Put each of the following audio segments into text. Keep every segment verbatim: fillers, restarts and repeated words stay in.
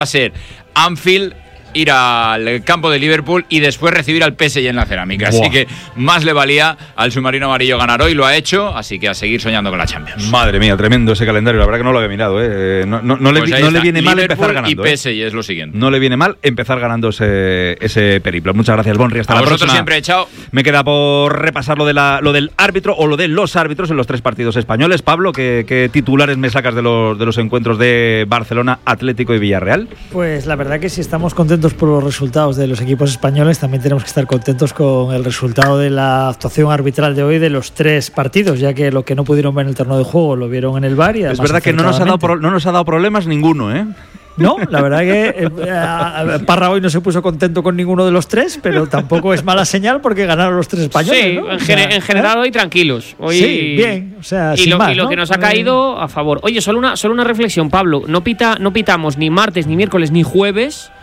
a ser Anfield, ir al campo de Liverpool y después recibir al P S G en la Cerámica. Buah. Así que más le valía al submarino amarillo ganar hoy, lo ha hecho, así que a seguir soñando con la Champions. Madre mía, tremendo ese calendario, la verdad que no lo había mirado, ¿eh? No, no, no, pues le, no le viene mal Liverpool empezar ganando. Y P S G ¿eh? Es lo siguiente. No le viene mal empezar ganando ese, ese periplo. Muchas gracias, Bonri. Hasta a la vosotros próxima. Siempre, chao. Me queda por repasar lo, de la, lo del árbitro o lo de los árbitros en los tres partidos españoles. Pablo, ¿qué, qué titulares me sacas de los, de los encuentros de Barcelona, Atlético y Villarreal? Pues la verdad que si estamos contentos por los resultados de los equipos españoles, también tenemos que estar contentos con el resultado de la actuación arbitral de hoy de los tres partidos, ya que lo que no pudieron ver en el terreno de juego lo vieron en el V A R. Y es verdad que no nos, ha dado pro, no nos ha dado problemas ninguno, ¿eh? No, la verdad que eh, Parra hoy no se puso contento con ninguno de los tres, pero tampoco es mala señal porque ganaron los tres españoles. Sí, ¿no? en, o sea, en general ¿eh? hoy tranquilos. Hoy, sí, bien. O sea, y, sin lo, más, y lo ¿no? que nos ha caído a favor. Oye, solo una, solo una reflexión, Pablo. No, pita, no pitamos ni martes, ni miércoles, ni jueves.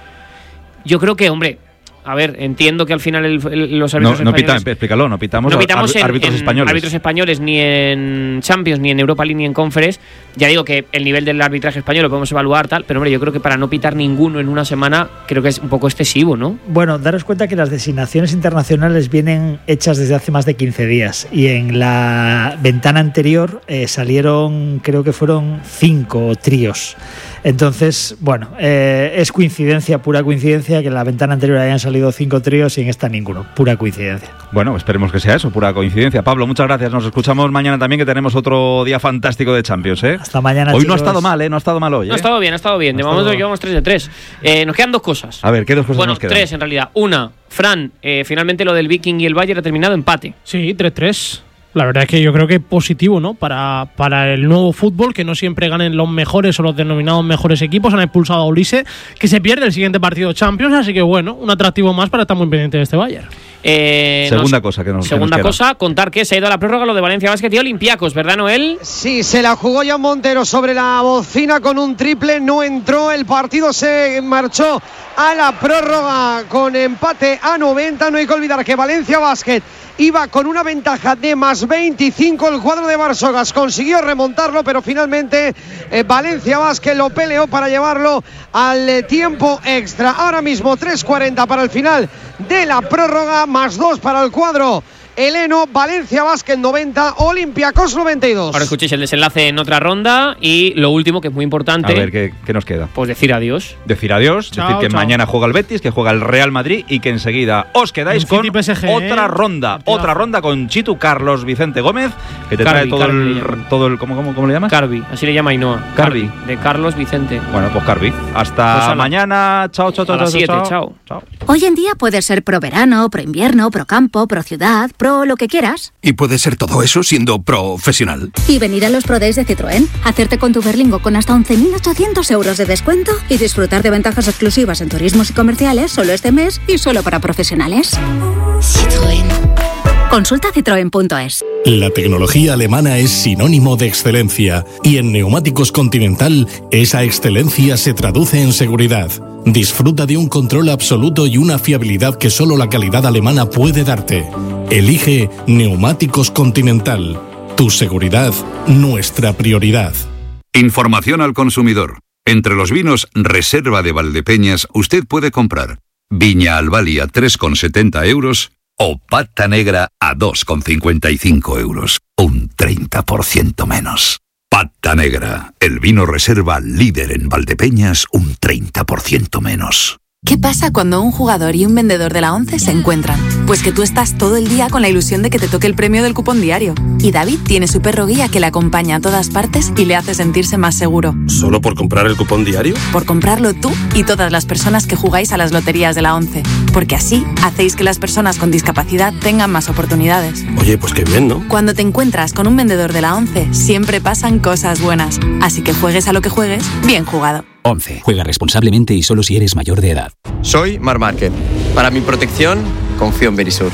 Yo creo que, hombre, a ver, entiendo que al final el, el, los árbitros no, no españoles... Pita, explícalo, no pitamos, no pitamos en, árbitros en españoles. árbitros españoles, ni en Champions, ni en Europa League, ni en Conference. Ya digo que el nivel del arbitraje español lo podemos evaluar, tal, pero hombre, yo creo que para no pitar ninguno en una semana, creo que es un poco excesivo, ¿no? Bueno, daros cuenta que las designaciones internacionales vienen hechas desde hace más de quince días y en la ventana anterior eh, salieron, creo que fueron cinco tríos. Entonces, bueno, eh, es coincidencia, pura coincidencia, que en la ventana anterior hayan salido cinco tríos y en esta ninguno. Pura coincidencia. Bueno, esperemos que sea eso, pura coincidencia. Pablo, muchas gracias. Nos escuchamos mañana también, que tenemos otro día fantástico de Champions, ¿eh? Hasta mañana, Hoy chicos. No ha estado mal, ¿eh? No ha estado mal hoy, ¿eh? No ha estado bien, ha estado bien. De no momento estado... llevamos tres de tres. Eh, nos quedan dos cosas. A ver, ¿qué dos cosas bueno, nos quedan? Tres, en realidad. Una, Fran, eh, finalmente lo del Viking y el Bayern ha terminado empate. Sí, tres tres. La verdad es que yo creo que es positivo, ¿no? Para, para el nuevo fútbol, que no siempre ganen los mejores o los denominados mejores equipos. Han expulsado a Ulisse, que se pierde el siguiente partido de Champions, así que bueno, un atractivo más para estar muy pendiente de este Bayern. Eh, segunda nos, cosa que nos Segunda que nos cosa, contar que se ha ido a la prórroga lo de Valencia Basket y Olympiacos, ¿verdad, Noel? Sí, se la jugó Jan Montero sobre la bocina con un triple, no entró, el partido se marchó a la prórroga con empate a noventa. No hay que olvidar que Valencia Basket iba con una ventaja de más veinticinco. El cuadro de Varsogas consiguió remontarlo, pero finalmente eh, Valencia Basket lo peleó para llevarlo al eh, tiempo extra. Ahora mismo tres cuarenta para el final de la prórroga, más dos para el cuadro heleno. Valencia Basket noventa, Olympiacos noventa y dos. Ahora escuchéis el desenlace en otra ronda y lo último, que es muy importante. A ver, ¿qué, qué nos queda? Pues decir adiós. Decir adiós, chao, decir que chao. Mañana juega el Betis, que juega el Real Madrid y que enseguida os quedáis el con P S G, otra ¿eh? ronda, Partidazo. otra ronda con Chitu, Carlos, Vicente Gómez, que te Carvi, trae todo Carvi el, todo el ¿cómo, cómo, cómo le llamas? Carvi, así le llama Ainhoa. Carvi. De Carlos Vicente. Bueno, pues Carvi. Hasta Pues mañana. Chao, chao, chao. A las siete, chao, chao. chao. Hoy en día puedes ser pro verano, pro invierno, pro campo, pro ciudad, pro lo que quieras. Y puede ser todo eso siendo profesional. Y venir a los Pro Days de Citroën, hacerte con tu Berlingo con hasta once mil ochocientos euros de descuento y disfrutar de ventajas exclusivas en turismos y comerciales solo este mes y solo para profesionales. Citroën. Consulta citroen punto es. La tecnología alemana es sinónimo de excelencia y en Neumáticos Continental esa excelencia se traduce en seguridad. Disfruta de un control absoluto y una fiabilidad que solo la calidad alemana puede darte. Elige Neumáticos Continental. Tu seguridad, nuestra prioridad. Información al consumidor. Entre los vinos Reserva de Valdepeñas usted puede comprar Viña Albalia tres con setenta euros o Pata Negra a dos con cincuenta y cinco euros. Un treinta por ciento menos. Pata Negra, el vino reserva líder en Valdepeñas, un treinta por ciento menos. ¿Qué pasa cuando un jugador y un vendedor de la ONCE se encuentran? Pues que tú estás todo el día con la ilusión de que te toque el premio del cupón diario. Y David tiene su perro guía que le acompaña a todas partes y le hace sentirse más seguro. ¿Solo por comprar el cupón diario? Por comprarlo tú y todas las personas que jugáis a las loterías de la ONCE. Porque así hacéis que las personas con discapacidad tengan más oportunidades. Oye, pues qué bien, ¿no? Cuando te encuentras con un vendedor de la ONCE, siempre pasan cosas buenas. Así que juegues a lo que juegues, bien jugado. ONCE. Juega responsablemente y solo si eres mayor de edad. Soy Marc Márquez. Para mi protección, confío en Verisur.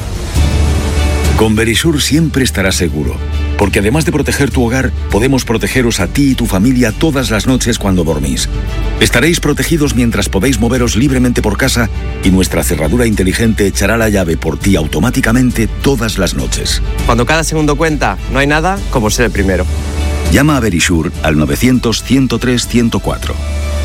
Con Verisur siempre estarás seguro, porque además de proteger tu hogar, podemos protegeros a ti y tu familia todas las noches cuando dormís. Estaréis protegidos mientras podéis moveros libremente por casa y nuestra cerradura inteligente echará la llave por ti automáticamente todas las noches. Cuando cada segundo cuenta, no hay nada como ser el primero. Llama a Verisur al novecientos, ciento tres, ciento cuatro.